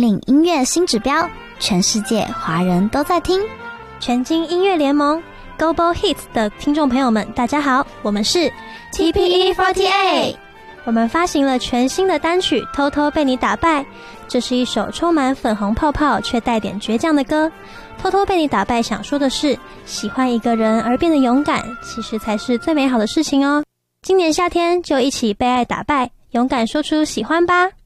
领音乐新指标，全世界华人都在听。 全金音乐联盟 Global Hits 的听众朋友们，大家好，我们是 TPE48。 我们发行了全新的单曲《偷偷被你打败》，这是一首充满粉红泡泡却带点倔强的歌。偷偷被你打败想说的是，喜欢一个人而变得勇敢，其实才是最美好的事情哦。今年夏天就一起被爱打败，勇敢说出喜欢吧。